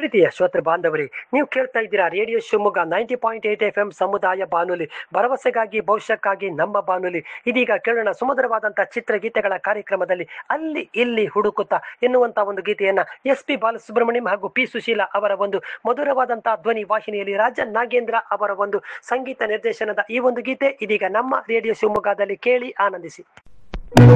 ಪ್ರೀತಿಯ ಶ್ರೋತೃ ಬಾಂಧವರೇ, ನೀವು ಕೇಳ್ತಾ ಇದ್ದೀರಾ ರೇಡಿಯೋ ಶಿವಮೊಗ್ಗ 90.8 FM ಸಮುದಾಯ ಬಾನುಲಿ, ಭರವಸೆಗಾಗಿ ಭವಿಷ್ಯಕ್ಕಾಗಿ ನಮ್ಮ ಬಾನುಲಿ. ಇದೀಗ ಕೇಳೋಣ ಸುಮಧುರವಾದಂತಹ ಚಿತ್ರಗೀತೆಗಳ ಕಾರ್ಯಕ್ರಮದಲ್ಲಿ ಅಲ್ಲಿ ಇಲ್ಲಿ ಹುಡುಕುತ್ತಾ ಎನ್ನುವಂತಹ ಒಂದು ಗೀತೆಯನ್ನ SP ಬಾಲಸುಬ್ರಹ್ಮಣ್ಯಂ ಹಾಗೂ P ಸುಶೀಲಾ ಅವರ ಒಂದು ಮಧುರವಾದಂತಹ ಧ್ವನಿ ವಾಹಿನಿಯಲ್ಲಿ ರಾಜ ನಾಗೇಂದ್ರ ಅವರ ಒಂದು ಸಂಗೀತ ನಿರ್ದೇಶನದ ಈ ಒಂದು ಗೀತೆ ಇದೀಗ ನಮ್ಮ ರೇಡಿಯೋ ಶಿವಮೊಗ್ಗದಲ್ಲಿ ಕೇಳಿ ಆನಂದಿಸಿ.